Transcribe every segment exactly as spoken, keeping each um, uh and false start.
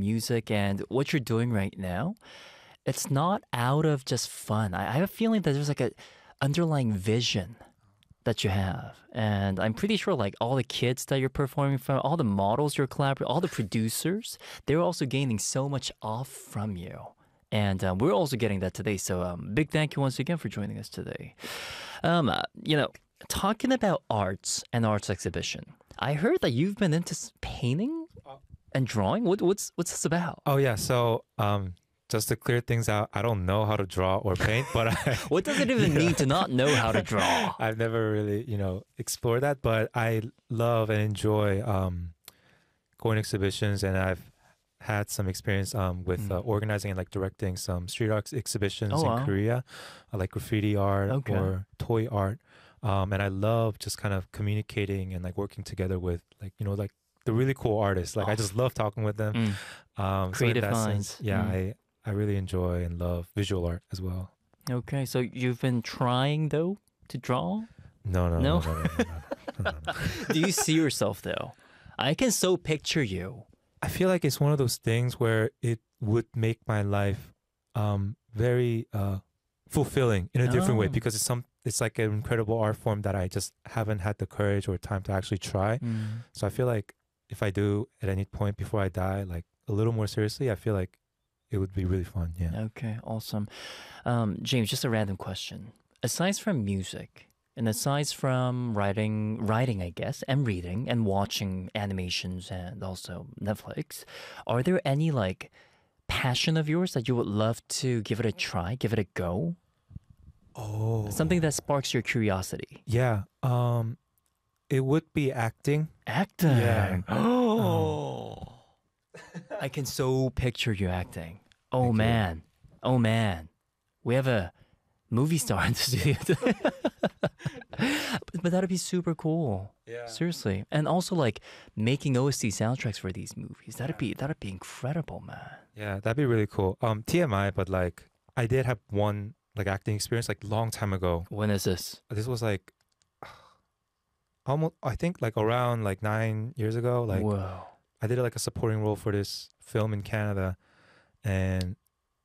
music and what you're doing right now, it's not out of just fun. I, I have a feeling that there's like a underlying vision that you have. And I'm pretty sure like all the kids that you're performing from, all the models you're collaborating, all the producers, they're also gaining so much off from you. And um, we're also getting that today. So um, big thank you once again for joining us today. Um, uh, you know, talking about arts and arts exhibition, I heard that you've been into s- painting and drawing. What, what's what's this about? Oh yeah, so um, just to clear things out, I don't know how to draw or paint, but I, What does it even Yeah. mean to not know how to draw? I've never really, you know, explored that. But I love and enjoy um, going to exhibitions, and I've had some experience um, with uh, Mm. organizing and like directing some street art exhibitions Oh, in wow. Korea, uh, like graffiti art Okay. or toy art. Um, and I love just kind of communicating and like working together with like, you know, like the really cool artists. Like I just love talking with them. Mm. Um, so in Creative that minds. sense, yeah, Mm. I, I really enjoy and love visual art as well. Okay, so you've been trying though to draw? No, no, No? no, no, no, no, no, no, no. Do you see yourself though? I can so picture you. I feel like it's one of those things where it would make my life um, very uh, fulfilling in a different way Oh. because it's some it's like an incredible art form that I just haven't had the courage or time to actually try. Mm. So I feel like if I do at any point before I die, like a little more seriously, I feel like it would be really fun. Yeah. Okay, awesome. Um, James, just a random question. Aside from music, and aside from writing, writing, I guess, and reading and watching animations and also Netflix, are there any like passion of yours that you would love to give it a try, give it a go? Oh. Something that sparks your curiosity. Yeah. Um, it would be acting. Acting. Yeah. Oh. I can so picture you acting. Oh Thank you. man. Oh man. We have a movie star in the studio today. but, but that'd be super cool. Yeah. Seriously. And also like making O S T soundtracks for these movies. That'd be that'd be incredible, man. Yeah, that'd be really cool. Um, T M I, but like I did have one like acting experience like long time ago. When is this? This was like almost I think like around like nine years ago. Like Whoa. I did like a supporting role for this film in Canada, and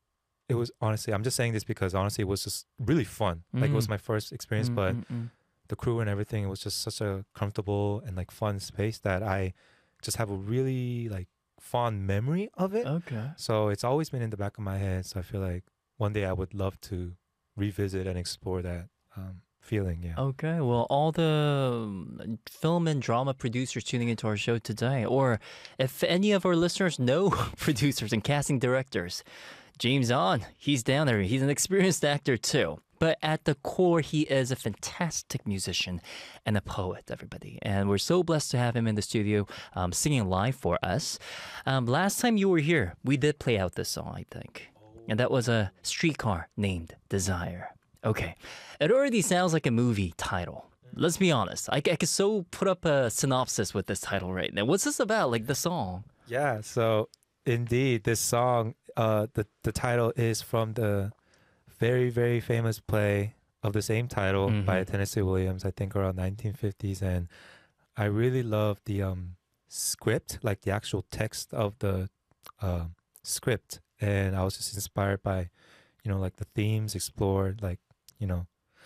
it was honestly I'm just saying this because honestly it was just really fun. Like it was Mm. my first experience, but Mm, mm, mm. the crew and everything, it was just such a comfortable and like fun space that I just have a really like fond memory of it. Okay. So it's always been in the back of my head. So I feel like one day I would love to revisit and explore that um, feeling. Yeah. Okay, well, all the um, film and drama producers tuning into our show today, or if any of our listeners know producers and casting directors, James On, he's down there. He's an experienced actor too. But at the core, he is a fantastic musician and a poet, everybody. And we're so blessed to have him in the studio um, singing live for us. Um, last time you were here, we did play out this song, I think. And that was a streetcar named Desire. Okay, it already sounds like a movie title. Let's be honest. I, I could so put up a synopsis with this title right now. What's this about, like the song? Yeah. So indeed, this song, uh, the the title is from the very very famous play of the same title by Mhm. Tennessee Williams. I think around nineteen fifties, and I really love the um script, like the actual text of the uh, script, and I was just inspired by, you know, like the themes explored, like you know,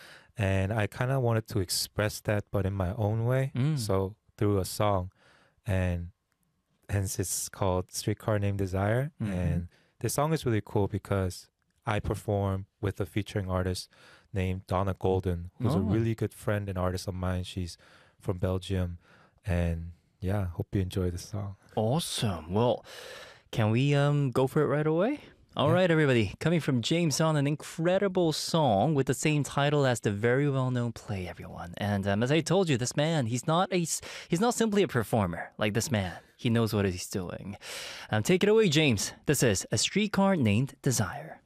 and I kind of wanted to express that, but in my own way. Mm. So through a song, and hence it's called Streetcar Named Desire. Mhm. And this song is really cool because I perform with a featuring artist named Donna Golden, who's a Oh. really good friend and artist of mine. She's from Belgium, and yeah, hope you enjoy the song. Awesome. Well, can we um go for it right away? All Yeah. right, everybody. Coming from James On, an incredible song with the same title as the very well-known play, everyone. And um, as I told you, this man, he's not a, s- he's not simply a performer. Like this man, he knows what he's doing. Um, take it away, James. This is A Streetcar Named Desire.